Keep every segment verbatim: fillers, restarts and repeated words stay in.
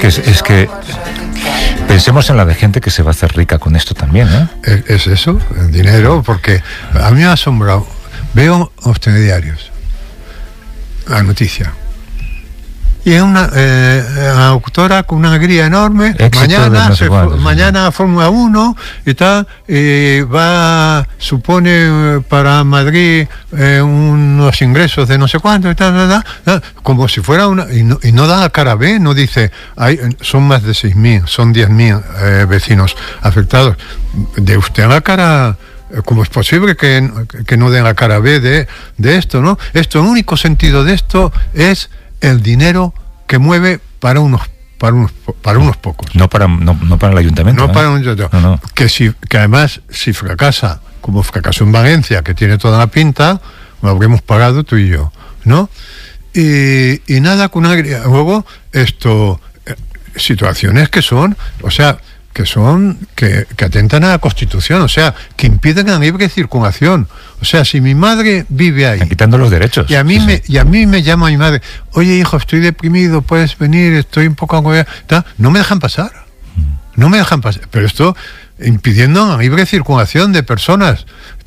que, es, es que pensemos en la de gente que se va a hacer rica con esto también, ¿eh? Es, es eso, el dinero, porque a mí me ha asombrado. Veo los telediarios, la noticia. Y es una, eh, una autora con una alegría enorme. Éxito mañana no sé cuántos, mañana ¿no? Fórmula uno y tal, y va, supone para Madrid eh, unos ingresos de no sé cuánto y tal, tal, tal, tal, como si fuera una, y no, y no da la cara B, no dice, hay, son más de seis mil, son diez mil eh, vecinos afectados. De usted la cara... ¿Cómo es posible que, que no den la cara B de, de esto, no? Esto, el único sentido de esto es el dinero que mueve para unos para unos para unos pocos. No para no, no para el ayuntamiento. No ¿eh? para un ayuntamiento. No, no. Que si que además si fracasa, como fracasó en Valencia, que tiene toda la pinta, lo habremos pagado tú y yo, ¿no? Y, y nada con una luego esto eh, situaciones que son, o sea, que son que, que atentan a la Constitución, o sea, que impiden la libre circulación. O sea, si mi madre vive ahí, están quitando los derechos, y a mí sí, me sí. y a mí me llama mi madre, oye hijo, estoy deprimido, puedes venir, estoy un poco agobiado, no me dejan pasar, no me dejan pasar, pero esto impidiendo la libre circulación de personas.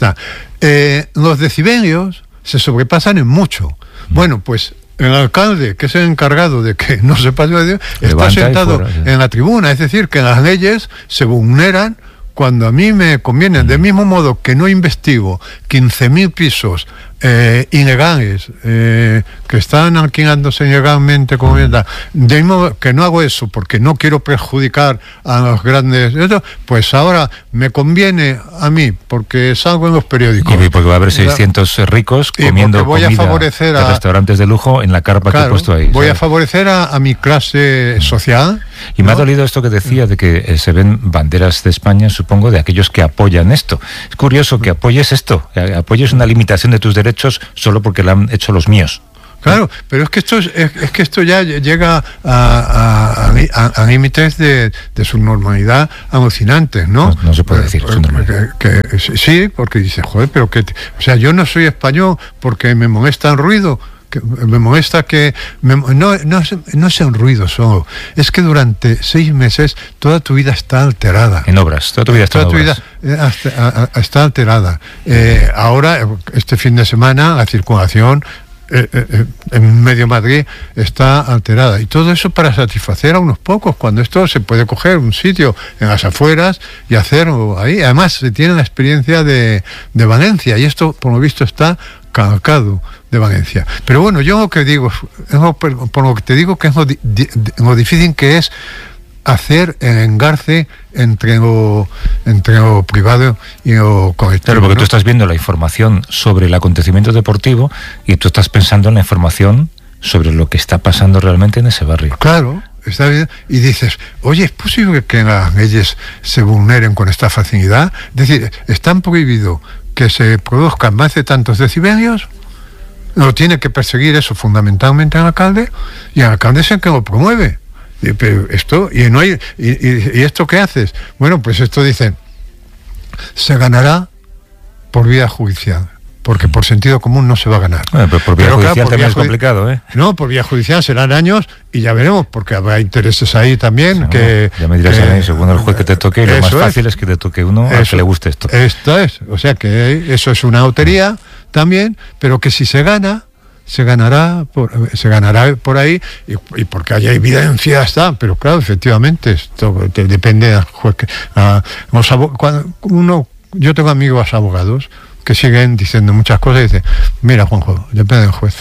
Eh, los decibelios se sobrepasan en mucho. Bueno, pues el alcalde, que es el encargado de que no se pase, está Levanta sentado fuera, sí. en la tribuna, es decir, que las leyes se vulneran cuando a mí me conviene, del mismo modo que no investigo quince mil pisos eh, ilegales eh, que están alquilándose ilegalmente, como bien da, de mismo que no hago eso porque no quiero perjudicar a los grandes, pues ahora me conviene a mí porque salgo en los periódicos. Y porque va a haber seiscientos ricos comiendo voy comida a favorecer de a, restaurantes de lujo en la carpa claro, que he puesto ahí. Voy ¿sabes? a favorecer a, a mi clase social. Y me ¿no? ha dolido esto que decía de que eh, se ven banderas de España, supongo, de aquellos que apoyan esto. Es curioso que apoyes esto, que apoyes una limitación de tus derechos solo porque la han hecho los míos. Claro, pero es que esto es, es, es que esto ya llega a, a, a, a límites de, de subnormalidad alucinantes, ¿no? No, no se puede decir subnormalidad. Que, que, sí, porque dice, joder, pero que, o sea, yo no soy español porque me molesta el ruido. Que me molesta que me, no, no, no es un ruido solo, es que durante seis meses toda tu vida está alterada. En obras, toda tu vida está, toda tu vida vida está alterada. Eh, ahora, este fin de semana, la circulación eh, eh, en medio Madrid está alterada. Y todo eso para satisfacer a unos pocos, cuando esto se puede coger un sitio en las afueras y hacerlo ahí. Además, se tiene la experiencia de, de Valencia, y esto, por lo visto, está calcado de Valencia. Pero bueno, yo lo que digo, es lo, por lo que te digo que es lo, di, di, lo difícil que es hacer el engarce entre lo, entre lo privado y lo colectivo. Claro, porque ¿no? tú estás viendo la información sobre el acontecimiento deportivo y tú estás pensando en la información sobre lo que está pasando realmente en ese barrio. Claro, está bien. Y dices, oye, ¿es posible que las leyes se vulneren con esta facilidad? Es decir, ¿están prohibido que se produzcan más de tantos decibelios? Lo tiene que perseguir eso fundamentalmente el alcalde, y el alcalde es el que lo promueve. Y, pero esto, y no hay, y, y, y esto ¿qué haces? Bueno, pues esto dicen, se ganará por vía judicial, porque por sentido común no se va a ganar. Bueno, pero por vía pero, judicial claro, por también vía es complicado, ¿eh? No, por vía judicial serán años y ya veremos, porque habrá intereses ahí también. No, que ya me dirás que, a mí, según el juez que te toque, lo más fácil es, es que te toque uno eso, al que le guste esto. Esto es, o sea que eso es una lotería también, pero que si se gana, se ganará por, se ganará por ahí, y, y porque haya evidencia está, pero claro, efectivamente, esto te, depende del juez. Que, uh, los abog- cuando uno, yo tengo amigos abogados que siguen diciendo muchas cosas y dicen, mira Juanjo, depende del juez.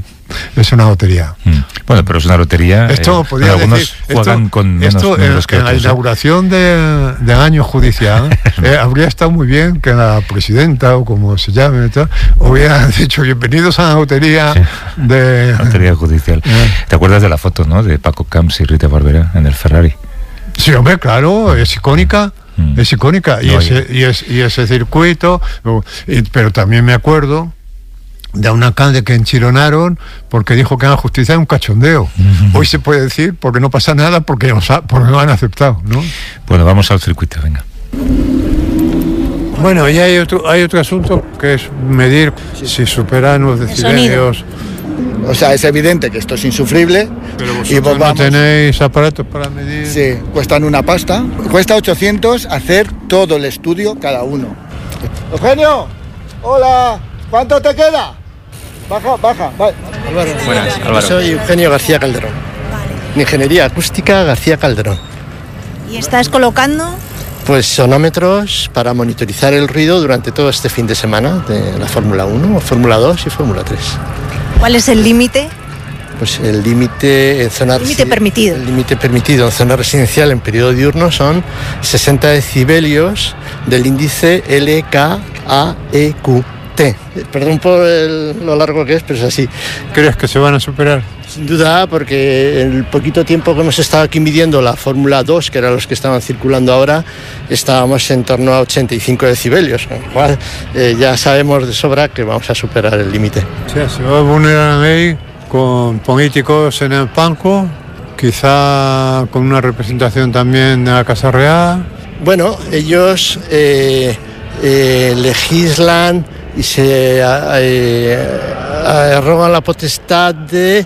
Es una lotería. Mm. Bueno, pero es una lotería. Esto eh, podría algunos decir, juegan esto, con menos esto números en, que en otros, la inauguración de, del año judicial eh, habría estado muy bien que la presidenta, o como se llame, tal, hubiera dicho bienvenidos a la lotería, sí, de lotería judicial. Eh. ¿Te acuerdas de la foto, no, de Paco Camps y Rita Barberá en el Ferrari? Sí, hombre, claro, es icónica. Mm. Es icónica. No, y, ese, y, es, y ese circuito, y, pero también me acuerdo de un alcalde que enchironaron porque dijo que la justicia es un cachondeo. Uh-huh. Hoy se puede decir porque no pasa nada porque no, porque no han aceptado, ¿no? Bueno, vamos al circuito, venga. Bueno, y hay otro, hay otro asunto que es medir si superan los decibelios O sea, es evidente que esto es insufrible. Pero vosotros y pues no vamos, tenéis aparatos para medir. sí, cuestan una pasta. Cuesta ochocientos hacer todo el estudio cada uno. Eugenio, hola, ¿cuánto te queda? Baja, baja, vale. Álvaro, Buenas, Álvaro. Soy Eugenio García Calderón. Vale. Ingeniería Acústica García Calderón. ¿Y estás colocando? Pues sonómetros para monitorizar el ruido durante todo este fin de semana de la Fórmula uno, Fórmula dos y Fórmula tres. ¿Cuál es el límite? Pues el límite en zona Límite resi- permitido. El límite permitido en zona residencial en periodo diurno son sesenta decibelios del índice L K A E Q T. Perdón por el- lo largo que es, pero es así. ¿Crees que se van a superar? Sin duda, porque en el poquito tiempo que hemos estado aquí midiendo la Fórmula dos, que eran los que estaban circulando ahora, estábamos en torno a ochenta y cinco decibelios, con lo cual eh, ya sabemos de sobra que vamos a superar el límite. O sea, se va a poner a la ley con políticos en el banco, quizá con una representación también de la Casa Real. Bueno, ellos eh, eh, legislan y se eh, arrogan la potestad de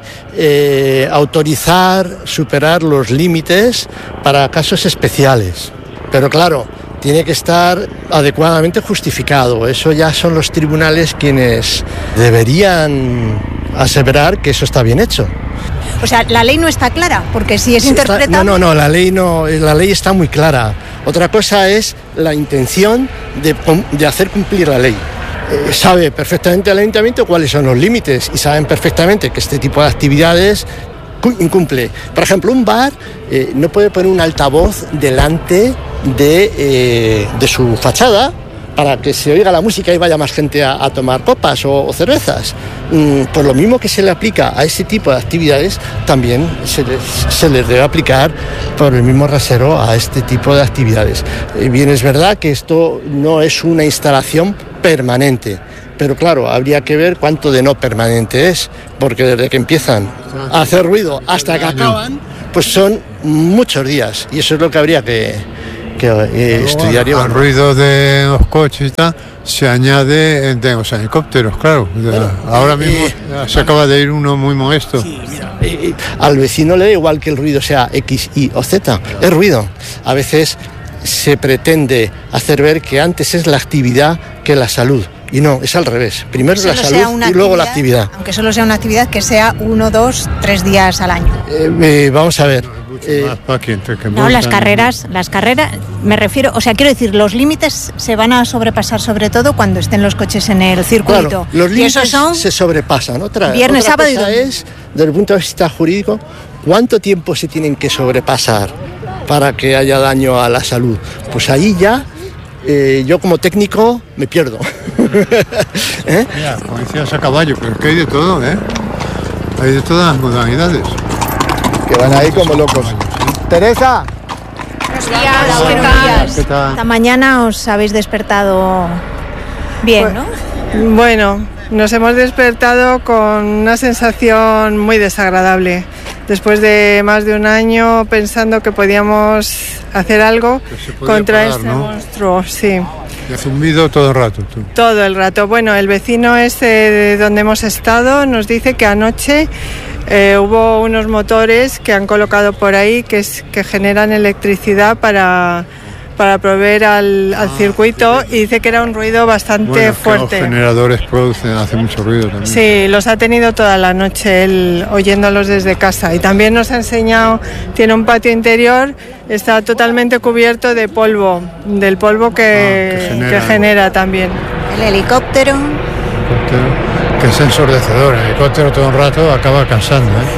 eh, autorizar, superar los límites para casos especiales. Pero claro, tiene que estar adecuadamente justificado. Eso ya son los tribunales quienes deberían aseverar que eso está bien hecho. O sea, la ley no está clara, porque si es Sí, está- interpretable... No, no, no, la ley no, la ley está muy clara. Otra cosa es la intención de, cum- de hacer cumplir la ley. Eh, sabe perfectamente el ayuntamiento cuáles son los límites y saben perfectamente que este tipo de actividades cu- incumple. Por ejemplo, un bar eh, no puede poner un altavoz delante de, eh, de su fachada para que se oiga la música y vaya más gente a, a tomar copas o, o cervezas. Mm, pues lo mismo que se le aplica a ese tipo de actividades, también se les, se les debe aplicar por el mismo rasero a este tipo de actividades. Eh, bien, es verdad que esto no es una instalación permanente, pero claro, habría que ver cuánto de no permanente es, porque desde que empiezan a hacer ruido hasta que acaban, pues son muchos días, y eso es lo que habría que, que eh, estudiar y Al evaluar. ruido de los coches y tal, se añade de los helicópteros, claro. Bueno, Ahora y- mismo se acaba de ir uno muy molesto. Eh, al vecino le da igual que el ruido sea X, Y o Z, es ruido. A veces se pretende hacer ver que antes es la actividad que la salud, y no, es al revés. Primero la Solo sea salud una y luego la actividad. Aunque solo sea una actividad que sea uno, dos, tres días al año. Eh, eh, vamos a ver. eh, Más para que entre que No, multan, las carreras, las carreras, me refiero, o sea, quiero decir, los límites se van a sobrepasar sobre todo cuando estén los coches en el circuito. Claro, los y límites esos son se sobrepasan. Otra, viernes, otra sábado y cosa domingo. es, desde el punto de vista jurídico, cuánto tiempo se tienen que sobrepasar para que haya daño a la salud. Pues ahí ya, eh, yo como técnico me pierdo. ¿Eh? Mira, como decías a caballo, pero es que hay de todo, ¿eh? Hay de todas las modalidades. Que van ahí como locos. Teresa, buenos días, buenos días. ¿Qué tal? Esta mañana os habéis despertado bien, ¿no? Bueno, nos hemos despertado con una sensación muy desagradable. Después de más de un año pensando que podíamos hacer algo Que se podía contra parar, este ¿no? monstruo, sí, Y ha zumbido todo el rato, tú. todo el rato. Bueno, el vecino este de donde hemos estado nos dice que anoche eh, hubo unos motores que han colocado por ahí que, es, que generan electricidad para, para proveer al, al circuito, y dice que era un ruido bastante Bueno, que fuerte. los generadores producen, hace mucho ruido también. Sí, los ha tenido toda la noche él oyéndolos desde casa, y también nos ha enseñado, tiene un patio interior, está totalmente cubierto de polvo, del polvo que, Ah, que genera. que genera también. El helicóptero. Helicóptero, que es ensordecedor. El helicóptero todo el rato acaba cansando, ¿eh?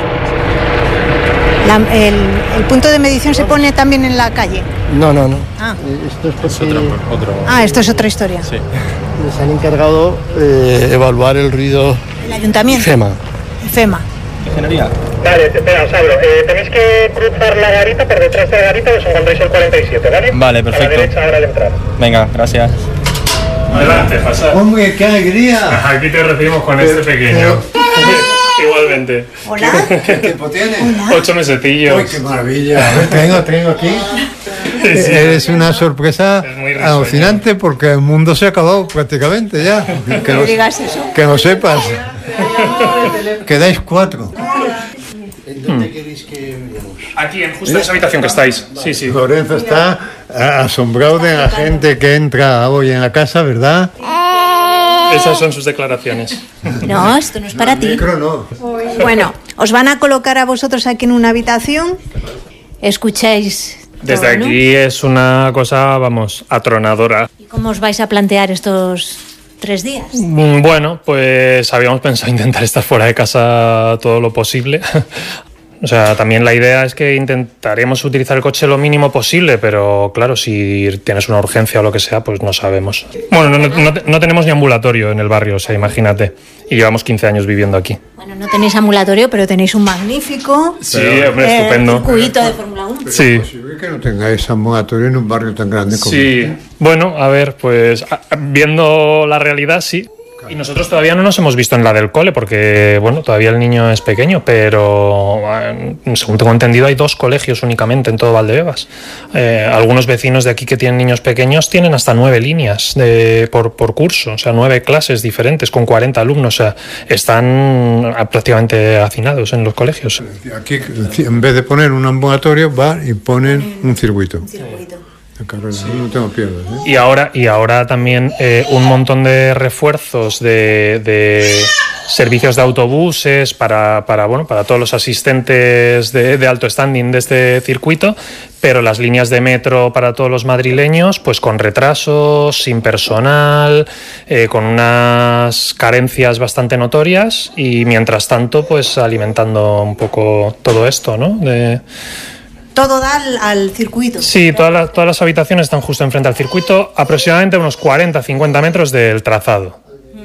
La- el, el punto de medición se pone también en la calle. No, no, no. Ah. Eh, Esto es porque Otro. Ah, esto es otra historia. Sí. les han encargado eh, evaluar el ruido El ayuntamiento. FEMA. FEMA. Ingeniería. Vale, espera, os hablo. Eh, tenéis que cruzar la garita, por detrás de la garita os encontráis el cuarenta y siete, ¿vale? Vale, A la perfecto. derecha ahora al entrar. Venga, gracias. Adelante, pasad. ¡Hombre, qué alegría! Aquí te recibimos con este pequeño. Igualmente. Hola. ¿Qué tiempo tienes? Ocho mesecillos. ¡Uy, qué maravilla! Tengo, tengo aquí. Eres una sorpresa Es muy risueño. alucinante porque el mundo se ha acabado prácticamente ya. Que No lo, digas eso. que lo sepas. Quedáis cuatro. ¿En dónde queréis que vayamos? Aquí, en justo en esa habitación que estáis. Sí, sí. Lorenzo está asombrado de la gente que entra hoy en la casa, ¿verdad? Esas son sus declaraciones. No, esto no es para ti. Micro no. Bueno, os van a colocar a vosotros aquí en una habitación. Escucháis. Desde todo, ¿no? aquí es una cosa, vamos, atronadora. ¿Y cómo os vais a plantear estos tres días? Mm, Bueno, pues habíamos pensado intentar estar fuera de casa todo lo posible. O sea, también la idea es que intentaremos utilizar el coche lo mínimo posible, pero claro, si tienes una urgencia o lo que sea, pues no sabemos. Bueno, no, no, no, no tenemos ni ambulatorio en el barrio, o sea, imagínate. Y llevamos quince años viviendo aquí. Bueno, no tenéis ambulatorio, pero tenéis un magnífico Sí, hombre, eh, estupendo. circuito de Fórmula uno. Sí. ¿Es posible que no tengáis ambulatorio en un barrio tan grande como Sí, este? bueno, a ver, pues a- viendo la realidad, sí. Y nosotros todavía no nos hemos visto en la del cole porque, bueno, todavía el niño es pequeño, pero eh, según tengo entendido hay dos colegios únicamente en todo Valdebebas. Eh, algunos vecinos de aquí que tienen niños pequeños tienen hasta nueve líneas de, por, por curso, o sea, nueve clases diferentes con cuarenta alumnos, o sea, están prácticamente hacinados en los colegios. Aquí, en vez de poner un ambulatorio, va y ponen un circuito. Claro, no tengo piernas, ¿eh? Y ahora, y ahora también eh, un montón de refuerzos de, de servicios de autobuses para, para, bueno, para todos los asistentes de, de alto standing de este circuito, pero las líneas de metro para todos los madrileños, pues con retrasos, sin personal, eh, con unas carencias bastante notorias y mientras tanto, pues alimentando un poco todo esto, ¿no? De, Todo da al, al circuito. Sí, todas las, todas las habitaciones están justo enfrente al circuito, aproximadamente a unos cuarenta a cincuenta metros del trazado.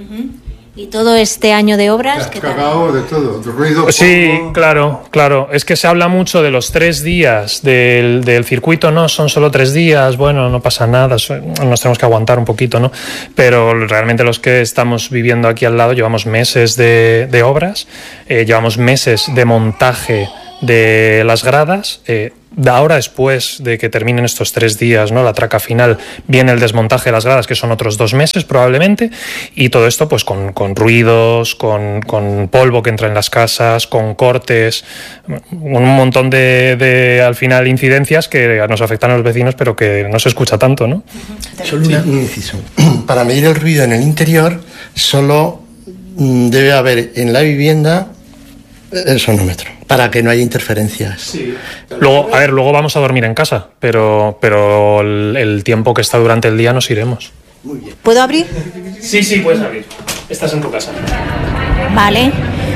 Y todo este año de obras, Has ¿qué tal? cagado de todo, de ruido, Sí, polvo. claro, claro. Es que se habla mucho de los tres días del, del circuito, no, son solo tres días, bueno, no pasa nada, so- nos tenemos que aguantar un poquito, ¿no? Pero realmente los que estamos viviendo aquí al lado llevamos meses de, de obras, eh, llevamos meses de montaje de las gradas, eh, de ahora después de que terminen estos tres días, ¿no? La traca final, viene el desmontaje de las gradas, que son otros dos meses probablemente, y todo esto pues con, con ruidos, con, con polvo que entra en las casas, con cortes, un montón de, de al final incidencias que nos afectan a los vecinos, pero que no se escucha tanto, ¿no? Solo una- un inciso. Para medir el ruido en el interior, solo mm, debe haber en la vivienda el sonómetro, para que no haya interferencias. Luego, a ver, luego vamos a dormir en casa, pero, pero el, el tiempo que está durante el día nos iremos. ¿Puedo abrir? Sí, sí, puedes abrir. Estás en tu casa. Vale.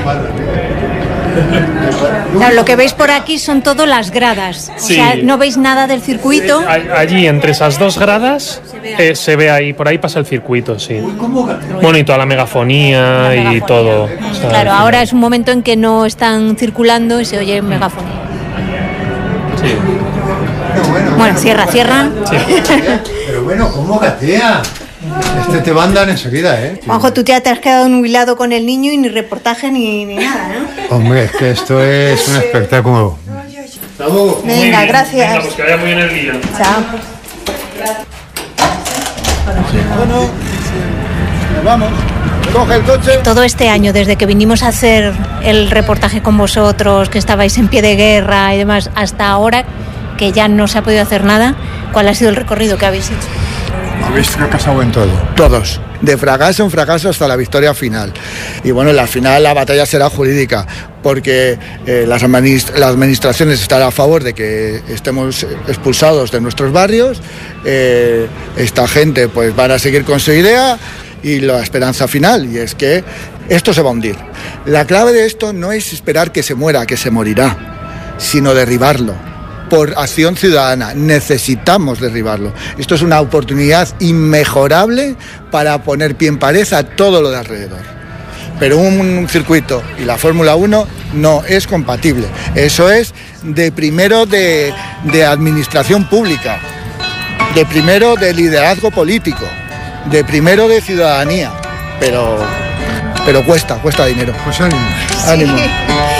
Claro, lo que veis por aquí son todas las gradas. O Sí. sea, no veis nada del circuito. A- Allí, entre esas dos gradas, eh, se ve ahí, por ahí pasa el circuito, sí. Bueno, y toda la megafonía, La y megafonía. todo. O sea, Claro, ahora es un momento en que no están circulando y se oye megafonía. sí. Bueno, cierra, cierra. Pero bueno, ¿cómo gatea? Este te mandan enseguida, ¿eh? Juanjo, tú ya te has quedado nubilado con el niño y ni reportaje ni, ni nada, ¿no? Hombre, es que esto es un espectáculo. Venga, Muy bien. gracias. Venga, pues que vaya muy bien el día. Chao. Bueno, nos vamos. Coge el coche. Todo este año, desde que vinimos a hacer el reportaje con vosotros, que estabais en pie de guerra y demás, hasta ahora, que ya no se ha podido hacer nada, ¿cuál ha sido el recorrido que habéis hecho? Habéis fracasado en todo. Todos. De fracaso en fracaso hasta la victoria final. Y bueno, la final la batalla será jurídica, porque eh, las, administ- la administración estará a favor de que estemos expulsados de nuestros barrios, eh, esta gente pues van a seguir con su idea y la esperanza final, y es que esto se va a hundir. La clave de esto no es esperar que se muera, que se morirá, sino derribarlo. Por acción ciudadana, necesitamos derribarlo. Esto es una oportunidad inmejorable para poner pie en pared a todo lo de alrededor. Pero un circuito y la Fórmula uno no es compatible. Eso es de primero de, de administración pública, de primero de liderazgo político, de primero de ciudadanía. Pero, pero cuesta, cuesta dinero. Pues ánimo. Ánimo.